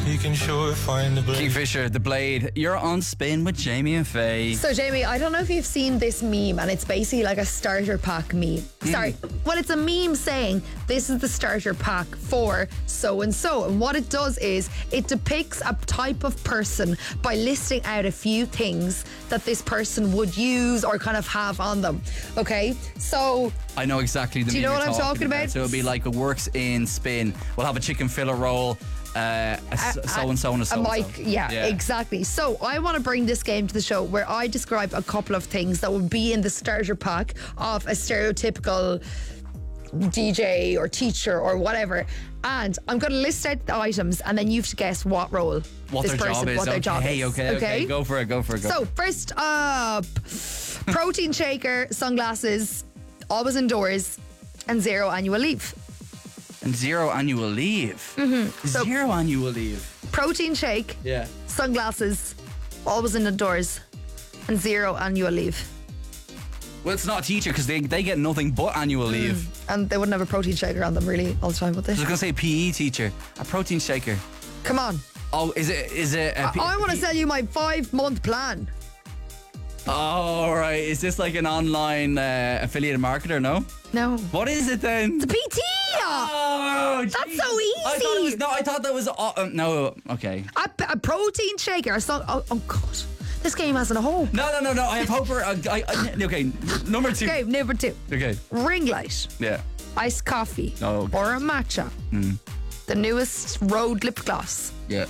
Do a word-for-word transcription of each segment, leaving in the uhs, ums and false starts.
You can sure find the blade. Kingfisher, The Blade. You're on Spin with Jamie and Faye. So, Jamie, I don't know if you've seen this meme, and it's basically like a starter pack meme. Mm. Sorry. Well, it's a meme saying this is the starter pack for so-and-so. And what it does is it depicts a type of person by listing out a few things that this person would use or kind of have on them. Okay? So... I know exactly the Do you meme know what you're I'm talking about? So it'll be like, it works in Spin. We'll have a chicken fillet roll, uh, a so-and-so and a so-and-so. A mic, yeah, yeah, exactly. So I want to bring this game to the show where I describe a couple of things that would be in the starter pack of a stereotypical D J or teacher or whatever. And I'm going to list out the items and then you have to guess what role what this their person, job is. what their okay, job is. Okay, okay, okay. Go for it, go for it. Go. So first up, protein shaker, sunglasses, always indoors, and zero annual leave. And zero annual leave. Mm-hmm. So zero annual leave. Protein shake. Yeah. Sunglasses. Always indoors. And zero annual leave. Well, it's not a teacher because they, they get nothing but annual leave. Mm. And they wouldn't have a protein shaker on them really all the time, would they? I was going to say P E teacher. A protein shaker. Come on. Oh, is it? Is it? A P- I, I want to sell you my five month plan. Oh, right. Is this like an online uh, affiliate marketer? No. No. What is it then? It's a P T. Oh, that's geez. so easy. I thought it was, no, I thought that was uh, um, no. Okay. A, a protein shaker. A song, oh, oh God, this game hasn't a home. No, no, no, no. I have hope for. Uh, I, I, okay, number two. Okay, number two. Okay. Ring light. Yeah. Iced coffee. Oh, okay. Or a matcha. Mm. The newest Rode lip gloss. Yeah.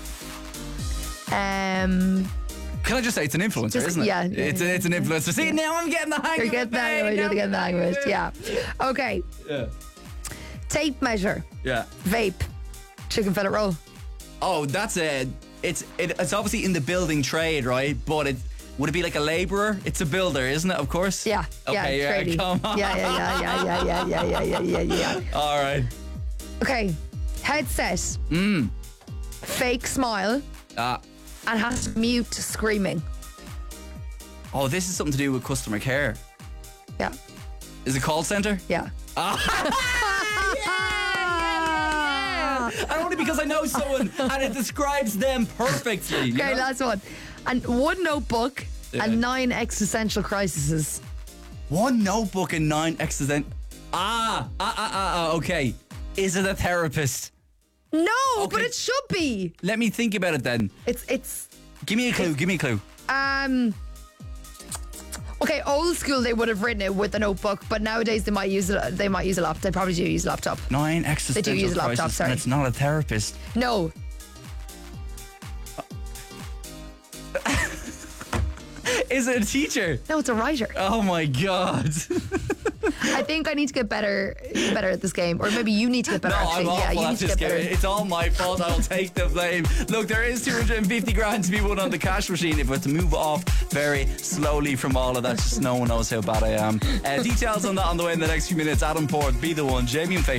Um. Can I just say it's an influencer, Just, isn't it? Yeah, it's yeah, a, it's an influencer. See, now I'm getting the hang You're of getting it. the hang of it. You're getting the hang of it. Yeah. Okay. Yeah. Tape measure. Yeah. Vape. Chicken fillet roll. Oh, that's a. It's it, it's obviously in the building trade, right? But it would it be like a labourer? It's a builder, isn't it? Of course. Yeah. Okay. Yeah. Yeah. Come on. Yeah. Yeah. Yeah. Yeah. Yeah. Yeah. Yeah. Yeah. Yeah. Yeah. All right. Okay. Headset. Mm. Fake smile. Ah. And has to mute screaming. Oh, this is something to do with customer care. Yeah. Is it call centre? Yeah. Ah. yeah, yeah, yeah. And only because I know someone and it describes them perfectly. Okay, know? last one. And one notebook Yeah. and nine existential crises. One notebook and nine existential. Ah, ah, ah, ah, ah, okay. Is it a therapist? No, Okay. but it should be. Let me think about it then. It's it's Give me a clue. Give me a clue. um. Okay, old school they would have written it with a notebook, but nowadays they might use it. They might use a laptop. They probably do use a laptop. Nine existential use a laptop, crisis, sorry. and it's not a therapist. No. Is it a teacher? No, it's a writer. Oh my god. I think I need to get better better at this game. Or maybe you need to get better No, actually. I'm awful yeah, you at need to this get game. better. It's all my fault. I'll take the blame. Look, there is two hundred fifty grand to be won on the cash machine if we're to move off very slowly from all of that. Just no one knows how bad I am. Uh, details on that on the way in the next few minutes. Adam Port, Be The One, Jamie and Faye.